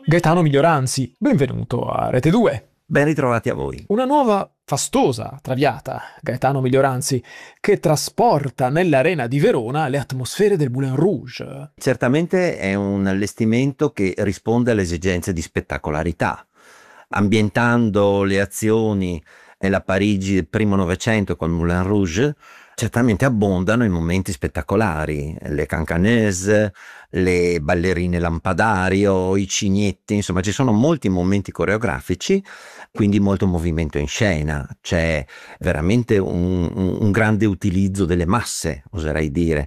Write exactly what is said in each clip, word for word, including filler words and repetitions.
Gaetano Miglioranzi, benvenuto a Rete due. Ben ritrovati a voi. Una nuova fastosa traviata, Gaetano Miglioranzi, che trasporta nell'arena di Verona le atmosfere del Moulin Rouge. Certamente è un allestimento che risponde alle esigenze di spettacolarità, ambientando le azioni nella Parigi del primo Novecento col Moulin Rouge. Certamente abbondano i momenti spettacolari, le cancanese, le ballerine lampadario, i cignetti, insomma ci sono molti momenti coreografici, quindi molto movimento in scena, c'è veramente un, un, un grande utilizzo delle masse, oserei dire,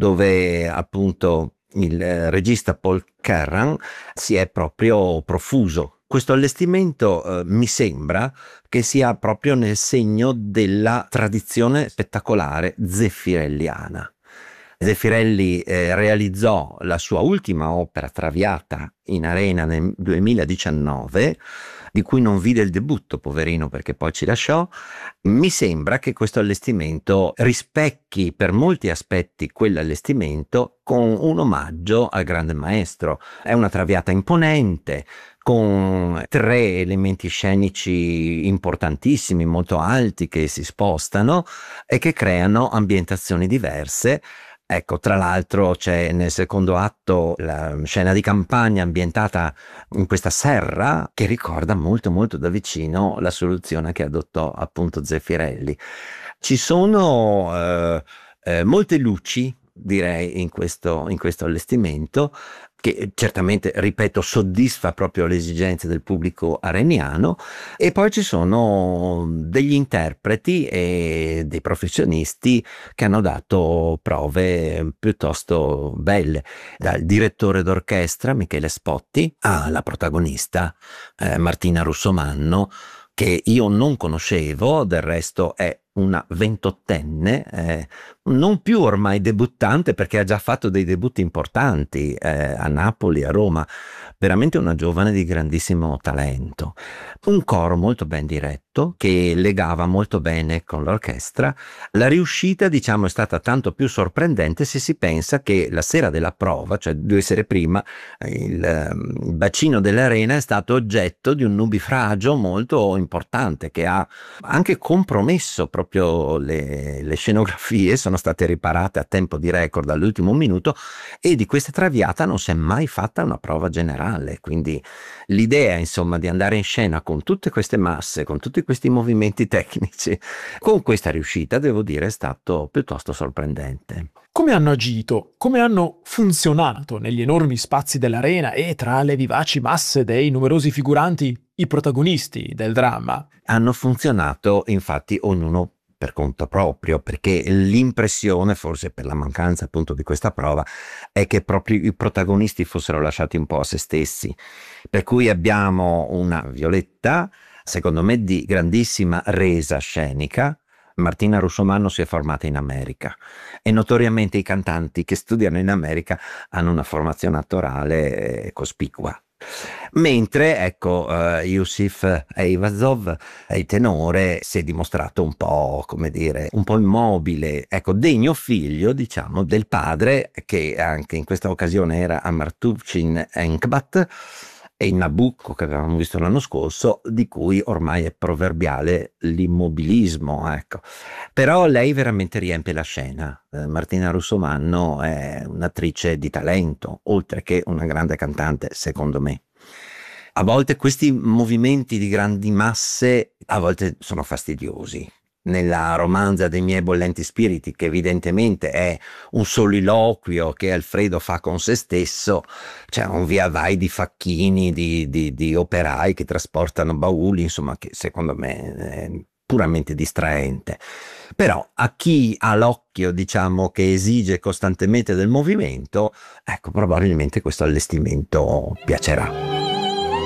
dove appunto il regista Paul Kerrang si è proprio profuso. Questo allestimento eh, mi sembra che sia proprio nel segno della tradizione spettacolare zeffirelliana. Zeffirelli eh, realizzò la sua ultima opera Traviata in arena nel duemiladiciannove, di cui non vide il debutto, poverino, perché poi ci lasciò. Mi sembra che questo allestimento rispecchi per molti aspetti quell'allestimento con un omaggio al grande maestro. È una Traviata imponente, con tre elementi scenici importantissimi, molto alti, che si spostano e che creano ambientazioni diverse. Ecco, tra l'altro c'è nel secondo atto la scena di campagna ambientata in questa serra che ricorda molto molto da vicino la soluzione che adottò appunto Zeffirelli. Ci sono eh, eh, molte luci, direi, in questo, in questo allestimento, che certamente, ripeto, soddisfa proprio le esigenze del pubblico areniano, e poi ci sono degli interpreti e dei professionisti che hanno dato prove piuttosto belle, dal direttore d'orchestra Michele Spotti alla protagonista eh, Martina Russomanno, che io non conoscevo, del resto è una ventottenne, eh, non più ormai debuttante perché ha già fatto dei debutti importanti eh, a Napoli, a Roma, veramente una giovane di grandissimo talento. Un coro molto ben diretto che legava molto bene con l'orchestra. La riuscita, diciamo, è stata tanto più sorprendente se si pensa che la sera della prova, cioè due sere prima, il, il bacino dell'arena è stato oggetto di un nubifragio molto importante che ha anche compromesso proprio le, le scenografie, sono state riparate a tempo di record all'ultimo minuto, e di questa Traviata non si è mai fatta una prova generale, quindi l'idea insomma di andare in scena con tutte queste masse, con tutti questi movimenti tecnici, con questa riuscita, devo dire, è stato piuttosto sorprendente. Come hanno agito, come hanno funzionato negli enormi spazi dell'arena e tra le vivaci masse dei numerosi figuranti i protagonisti del dramma? Hanno funzionato infatti ognuno per conto proprio, perché l'impressione, forse per la mancanza appunto di questa prova, è che proprio i protagonisti fossero lasciati un po' a se stessi, per cui abbiamo una Violetta, secondo me, di grandissima resa scenica. Martina Russomanno si è formata in America e notoriamente i cantanti che studiano in America hanno una formazione attorale cospicua. Mentre ecco uh, Yusif Eyvazov, il tenore, si è dimostrato un po', come dire, un po' immobile, ecco, degno figlio, diciamo, del padre, che anche in questa occasione era Amartuvchin Enkbat, e il Nabucco che avevamo visto l'anno scorso, di cui ormai è proverbiale l'immobilismo, ecco. Però lei veramente riempie la scena. eh, Martina Russomanno è un'attrice di talento, oltre che una grande cantante, secondo me. A volte questi movimenti di grandi masse a volte sono fastidiosi. Nella romanza dei miei bollenti spiriti, che evidentemente è un soliloquio che Alfredo fa con se stesso, c'è un via vai di facchini, di, di, di operai che trasportano bauli, insomma, che secondo me è puramente distraente. Però a chi ha l'occhio, diciamo, che esige costantemente del movimento, ecco, probabilmente questo allestimento piacerà.